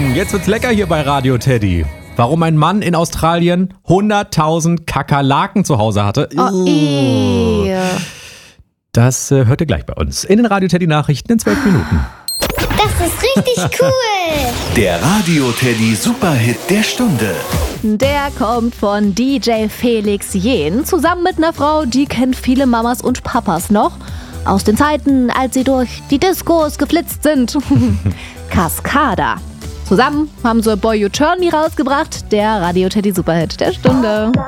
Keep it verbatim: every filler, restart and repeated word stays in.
Jetzt wird's lecker hier bei Radio Teddy. Warum ein Mann in Australien hunderttausend Kakerlaken zu Hause hatte. Oh, ew. Das äh, hört ihr gleich bei uns in den Radio Teddy Nachrichten in zwölf Minuten. Das ist richtig cool. Der Radio Teddy Superhit der Stunde. Der kommt von D J Felix Jähn, zusammen mit einer Frau, die kennt viele Mamas und Papas noch. Aus den Zeiten, als sie durch die Diskos geflitzt sind. Cascada. Zusammen haben sie Boy You Turn Me rausgebracht, der Radio Teddy Superhit der Stunde.